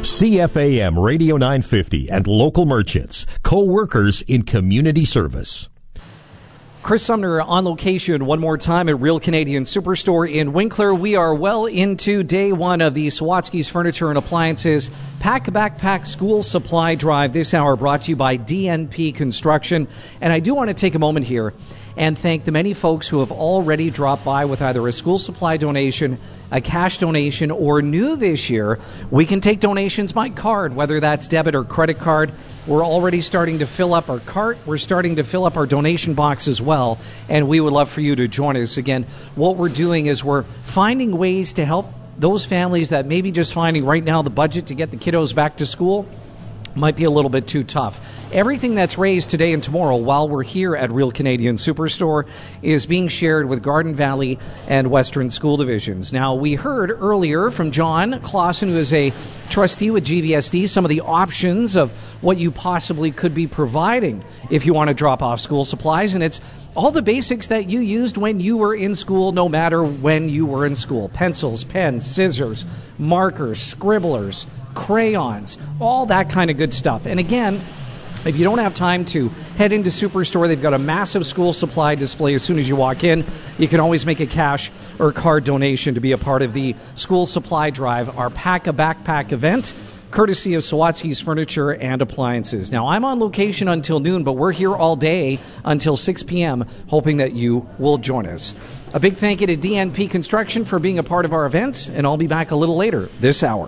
CFAM Radio 950 and local merchants, co-workers in community service. Chris Sumner on location one more time at Real Canadian Superstore in Winkler. We are well into day one of the Sawatsky's Furniture and Appliances Pack Backpack School Supply Drive. This hour brought to you by DNP Construction. And I do want to take a moment here and thank the many folks who have already dropped by with either a school supply donation, a cash donation, or new this year. We can take donations by card, whether that's debit or credit card. We're already starting to fill up our cart. We're starting to fill up our donation box as well, and we would love for you to join us. Again, what we're doing is we're finding ways to help those families that maybe just finding right now the budget to get the kiddos back to school might be a little bit too tough. Everything that's raised today and tomorrow while we're here at Real Canadian Superstore is being shared with Garden Valley and Western School Divisions. Now, we heard earlier from John Clausen, who is a trustee with GVSD, some of the options of what you possibly could be providing if you want to drop off school supplies, and it's all the basics that you used when you were in school, no matter when you were in school. Pencils, pens, scissors, markers, scribblers, crayons, all that kind of good stuff. And again, if you don't have time to head into Superstore, they've got a massive school supply display as soon as you walk in. You can always make a cash or card donation to be a part of the school supply drive, our Pack a Backpack event, courtesy of Sawatsky's Furniture and Appliances. Now, I'm on location until noon, but we're here all day until 6 p.m., hoping that you will join us. A big thank you to DNP Construction for being a part of our event, and I'll be back a little later this hour.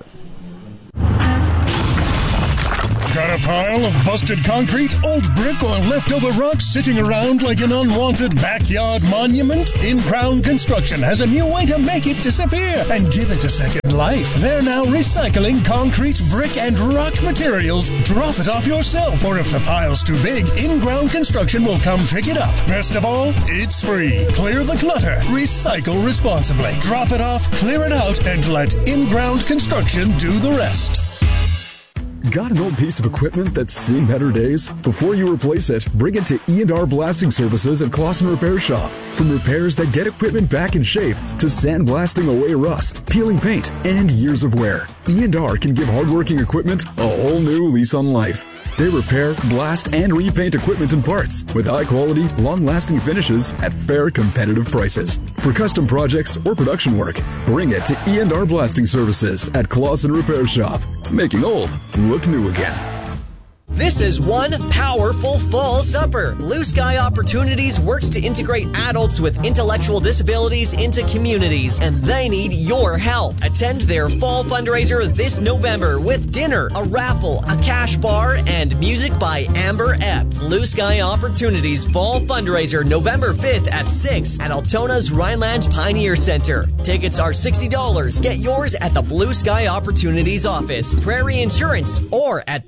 Got a pile of busted concrete, old brick, or leftover rocks sitting around like an unwanted backyard monument? In-Ground Construction has a new way to make it disappear and give it a second life. They're now recycling concrete, brick, and rock materials. Drop it off yourself, or if the pile's too big, In-Ground Construction will come pick it up. Best of all, it's free. Clear the clutter. Recycle responsibly. Drop it off, clear it out, and let In-Ground Construction do the rest. Got an old piece of equipment that's seen better days? Before you replace it, bring it to E&R Blasting Services at Clausen Repair Shop. From repairs that get equipment back in shape to sandblasting away rust, peeling paint, and years of wear, E&R can give hardworking equipment a whole new lease on life. They repair, blast, and repaint equipment and parts with high-quality, long-lasting finishes at fair, competitive prices. For custom projects or production work, bring it to E&R Blasting Services at Clausen Repair Shop, making old look new again. This is one powerful fall supper. Blue Sky Opportunities works to integrate adults with intellectual disabilities into communities, and they need your help. Attend their fall fundraiser this November with dinner, a raffle, a cash bar, and music by Amber Epp. Blue Sky Opportunities fall fundraiser November 5th at 6 at Altona's Rhineland Pioneer Center. Tickets are $60. Get yours at the Blue Sky Opportunities office, Prairie Insurance, or at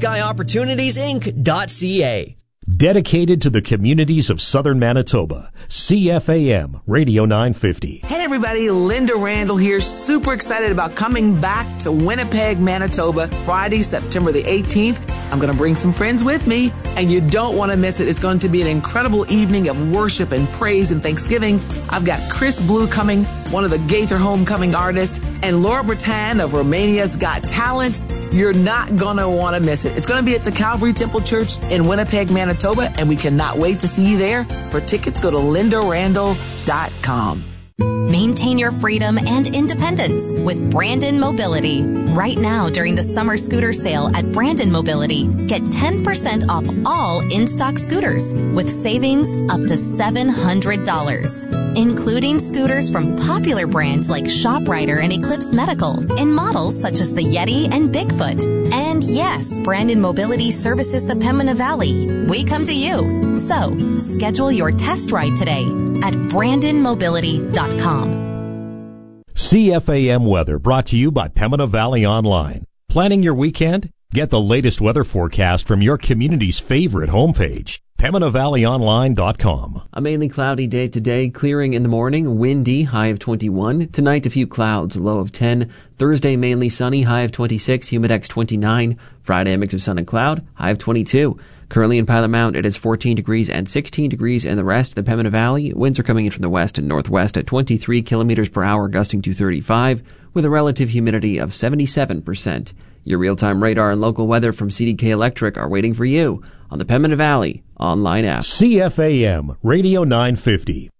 blueskyorpportunitiesinc.ca. Dedicated to the communities of southern Manitoba, CFAM Radio 950. Hey everybody, Linda Randall here. Super excited about coming back to Winnipeg, Manitoba, Friday, September the 18th. I'm going to bring some friends with me, and you don't want to miss it. It's going to be an incredible evening of worship and praise and thanksgiving. I've got Chris Blue coming, one of the Gaither Homecoming artists, and Laura Bretan of Romania's Got Talent. You're not going to want to miss it. It's going to be at the Calvary Temple Church in Winnipeg, Manitoba, and we cannot wait to see you there. For tickets, go to lindarandall.com. Maintain your freedom and independence with Brandon Mobility. Right now, during the summer scooter sale at Brandon Mobility, get 10% off all in-stock scooters with savings up to $700, including scooters from popular brands like ShopRider and Eclipse Medical, in models such as the Yeti and Bigfoot. And yes, Brandon Mobility services the Pembina Valley. We come to you. So, schedule your test ride today at brandonmobility.com. CFAM Weather brought to you by Pembina Valley Online. Planning your weekend? Get the latest weather forecast from your community's favorite homepage, PembinaValleyOnline.com. A mainly cloudy day today, clearing in the morning, windy, high of 21. Tonight, a few clouds, low of 10. Thursday, mainly sunny, high of 26, humidex 29. Friday, a mix of sun and cloud, high of 22. Currently in Pilot Mount, it is 14 degrees and 16 degrees in the rest of the Pembina Valley. Winds are coming in from the west and northwest at 23 kilometers per hour, gusting to 35, with a relative humidity of 77%. Your real-time radar and local weather from CDK Electric are waiting for you on the Pembina Valley online app. CFAM Radio 950.